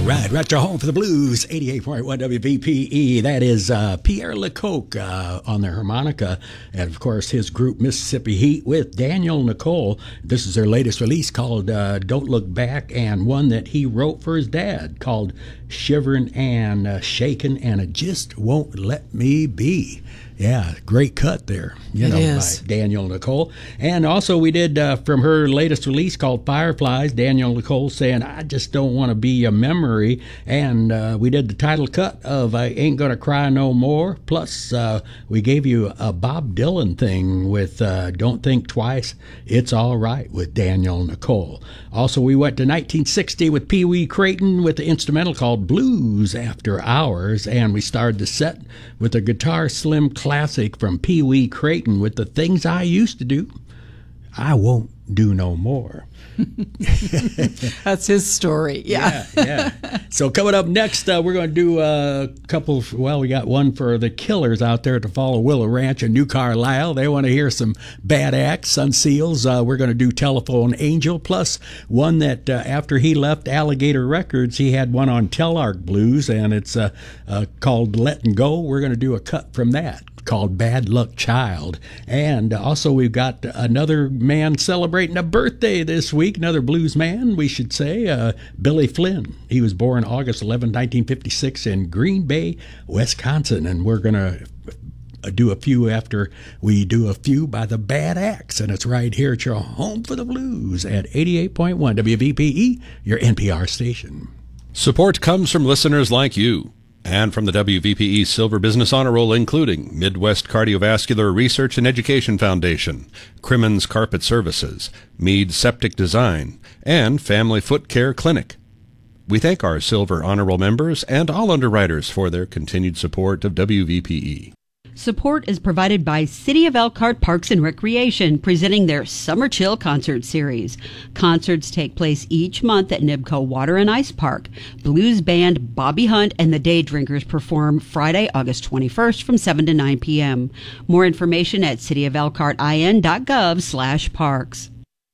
right, Retro Home for the Blues, 88.1 WVPE. That is Pierre Lecoq on the harmonica, and of course his group Mississippi Heat with Daniel Nicole. This is their latest release called Don't Look Back, and one that he wrote for his dad called Shivering and Shaking, and It Just Won't Let Me Be. Yeah, great cut there, by Daniel Nicole. And also we did from her latest release called Fireflies, Daniel Nicole saying, I just don't want to be a memory. And we did the title cut of I Ain't Gonna Cry No More. Plus, we gave you a Bob Dylan thing with Don't Think Twice, It's All Right with Daniel Nicole. Also, we went to 1960 with Pee Wee Crayton with the instrumental called Blues After Hours. And we started the set with a Guitar Slim classic from Pee Wee Crayton with The Things I Used to Do, I Won't Do No More. That's his story. Yeah. So coming up next, we're going to do a couple. Well, we got one for the Killers out there at the Follow Willow Ranch in New Carlisle. They want to hear some bad acts, Sun Seals. We're going to do Telephone Angel, plus one that after he left Alligator Records, he had one on Telarc Blues, and it's called Letting Go. We're going to do a cut from that called Bad Luck Child. And also we've got another man celebrating a birthday this week, another blues man, we should say, Billy Flynn. He was born August 11, 1956 in Green Bay, Wisconsin. And we're going to do a few after we do a few by the Bad Axe. And it's right here at your home for the blues at 88.1 WVPE, your NPR station. Support comes from listeners like you. And from the WVPE Silver Business Honor Roll, including Midwest Cardiovascular Research and Education Foundation, Crimmins Carpet Services, Mead Septic Design, and Family Foot Care Clinic. We thank our Silver Honor Roll members and all underwriters for their continued support of WVPE. Support is provided by City of Elkhart Parks and Recreation, presenting their Summer Chill Concert Series. Concerts take place each month at Nibco Water and Ice Park. Blues band Bobby Hunt and the Day Drinkers perform Friday, August 21st from 7 to 9 p.m. More information at cityofelkhartin.gov/parks.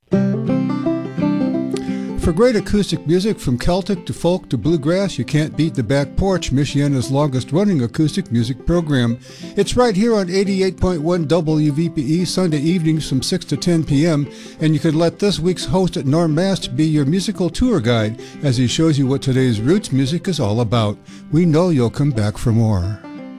For great acoustic music from Celtic to folk to bluegrass, you can't beat the Back Porch, Michiana's longest-running acoustic music program. It's right here on 88.1 WVPE, Sunday evenings from 6 to 10 p.m., and you can let this week's host at Norm Mast be your musical tour guide as he shows you what today's roots music is all about. We know you'll come back for more.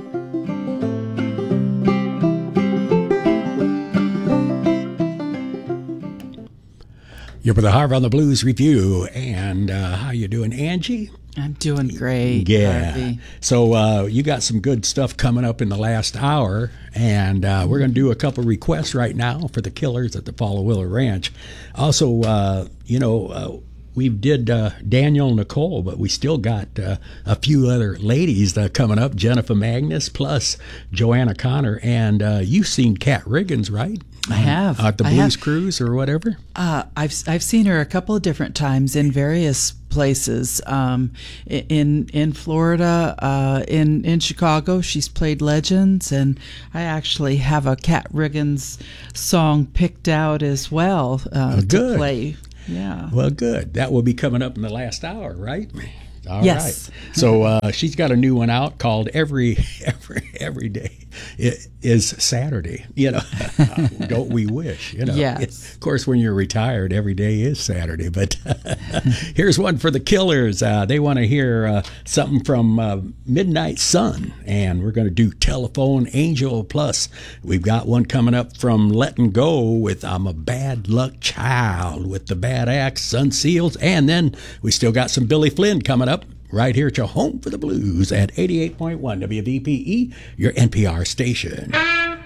You're with the Harvey on the Blues Review, and how you doing, Angie? I'm doing great. Yeah. Harvey. So you got some good stuff coming up in the last hour, and we're going to do a couple requests right now for the Killers at the Follow Willow Ranch. Also, we did Daniel Nicole, but we still got a few other ladies coming up, Jennifer Magnus, plus Joanna Connor, and you've seen Kat Riggins, right? I have. At the Blues Cruise or whatever? I've seen her a couple of different times in various places. In Florida, in Chicago, she's played Legends, and I actually have a Kat Riggins song picked out as well to play. Yeah. Well, good. That will be coming up in the last hour, right? All yes. Right. So she's got a new one out called Every Day is Saturday. Don't we wish? Yes. Of course, when you're retired, every day is Saturday. But here's one for the Killers. They want to hear something from Midnight Sun, and we're going to do Telephone Angel. Plus, we've got one coming up from Letting Go with I'm a Bad Luck Child with the Bad Axe, Sun Seals, and then we still got some Billy Flynn coming up right here at your home for the blues at 88.1 WVPE, your NPR station.